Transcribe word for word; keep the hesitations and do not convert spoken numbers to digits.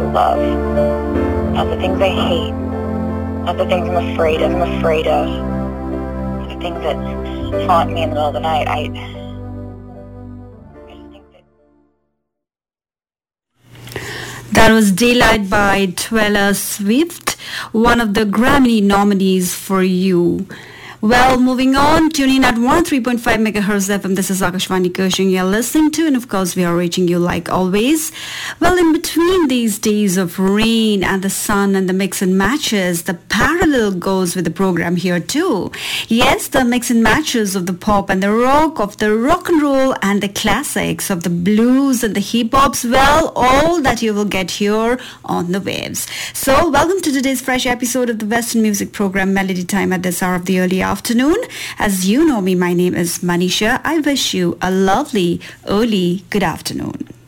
love, not the things I hate, not the things I'm afraid of. I'm afraid of the things that haunt me in the middle of the night. I, I just think that... That was Daylight by Taylor Swift, one of the Grammy nominees for you. Well, moving on, tuning in at one oh three point five megahertz F M. This is Akashvani Kushing you're listening to, and of course we are reaching you like always. Well, in between these days of rain and the sun and the mix and matches, the parallel goes with the program here too. Yes, the mix and matches of the pop and the rock, of the rock and roll and the classics, of the blues and the hip hops, well, all that you will get here on the waves. So, welcome to today's fresh episode of the Western Music Program, Melody Time, at this hour of the early afternoon. As you know me, my name is Manisha. I wish you a lovely early good afternoon.